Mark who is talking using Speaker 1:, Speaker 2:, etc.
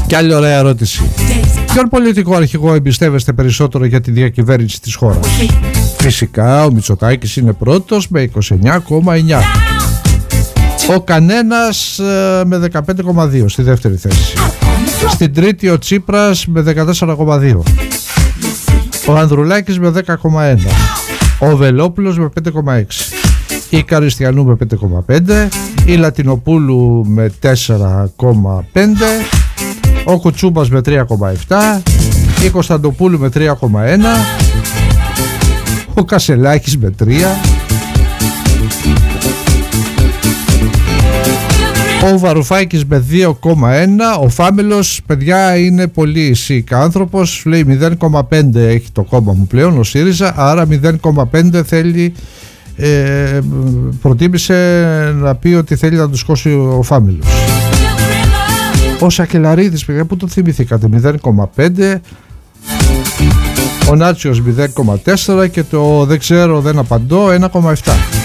Speaker 1: Και άλλη ωραία ερώτηση. Ποιον πολιτικό αρχηγό εμπιστεύεστε περισσότερο για τη διακυβέρνηση της χώρας? Φυσικά ο Μητσοτάκης είναι πρώτος με 29,9. Ο κανένας με 15,2 στη δεύτερη θέση. Στην τρίτη ο Τσίπρας με 14,2. Ο Ανδρουλάκης με 10,1. Ο Βελόπουλος με 5,6. Η Καριστιανού με 5,5. Η Λατινοπούλου με 4,5. Ο Κουτσούμπας με 3,7. Η Κωνσταντοπούλου με 3,1. Ο Κασελάκης με 3. Ο Βαρουφάκης με 2,1. Ο Φάμελος, παιδιά, είναι πολύ σίκα άνθρωπος. Λέει 0,5 έχει το κόμμα μου πλέον, ο ΣΥΡΙΖΑ. Άρα 0,5 θέλει, προτίμησε να πει ότι θέλει να του σκώσει ο Φάμελος. Ο Σακελαρίδης, παιδιά, που το θυμηθήκατε, 0,5. Ο Νάτσιος 0,4 και το δεν ξέρω δεν απαντώ 1,7.